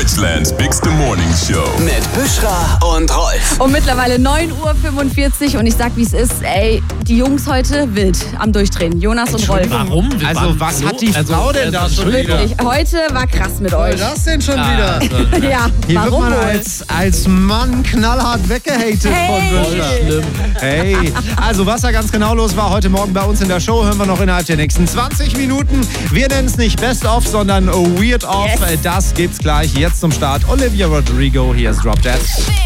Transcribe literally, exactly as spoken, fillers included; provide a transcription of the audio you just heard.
Deutschlands bigste Morning Show. Mit Büschra und Rolf. Und mittlerweile neun Uhr fünfundvierzig und ich sag, wie es ist. Ey, die Jungs heute wild am Durchdrehen. Jonas und Rolf. Warum? Wir Also, waren was so- hat die Frau denn da schon wieder? Wirklich, heute war krass mit euch. Was denn schon wieder? Ja, Hier wird warum man wohl? als, als Mann knallhart weggehatet Hey. von Büschra. Schlimm. Hey, also was da ganz genau los war heute Morgen bei uns in der Show, hören wir noch innerhalb der nächsten zwanzig Minuten. Wir nennen es nicht Best of, sondern Weird of. Yes. Das gibt's gleich jetzt zum Start. Olivia Rodrigo, hier ist Drop Dead.